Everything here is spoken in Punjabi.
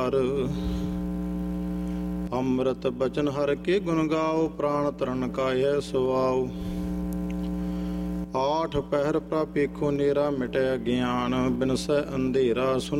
ਅੰਮ੍ਰਿਤ ਬਚਨ ਹਰ ਕੇ ਗੁਣ ਗਾਓ, ਪ੍ਰਾਣ ਤਰਨ ਕਾਇ ਸਵਾਓ। ਆਠ ਪਹਿਰ ਪ੍ਰਭੇਖੋ ਨੇਰਾ, ਮਿਟੈ ਗਿਆਨ ਬਿਨਸੈ ਅੰਧੇਰਾ। ਸੁਨ